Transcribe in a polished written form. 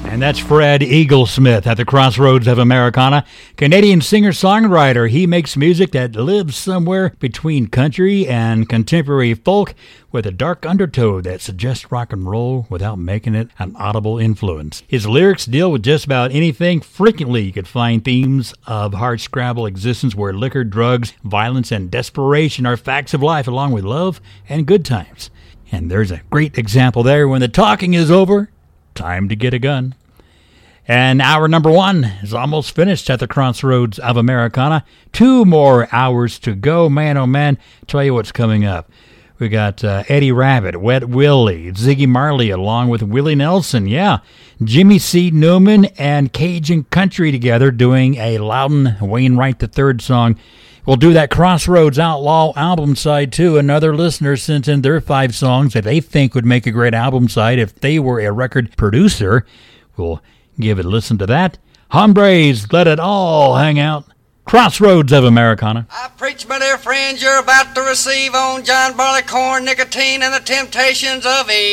And that's Fred Eaglesmith at the Crossroads of Americana. Canadian singer-songwriter. He makes music that lives somewhere between country and contemporary folk with a dark undertow that suggests rock and roll without making it an audible influence. His lyrics deal with just about anything. Frequently, you could find themes of hardscrabble existence where liquor, drugs, violence, and desperation are facts of life, along with love and good times. And there's a great example there. When the talking is over, time to get a gun. And hour number one is almost finished at the Crossroads of Americana. 2 more hours to go. Man, oh man, tell you what's coming up. We got Eddie Rabbitt, Wet Willie, Ziggy Marley, along with Willie Nelson. Yeah, Jimmy C. Newman and Cajun Country together doing a Loudon Wainwright III song. We'll do that Crossroads Outlaw album side, too. Another listener sent in their 5 songs that they think would make a great album side if they were a record producer. We'll give it a listen to that. Hombres, let it all hang out. Crossroads of Americana. I preach, my dear friends, you're about to receive on John Barleycorn, nicotine, and the temptations of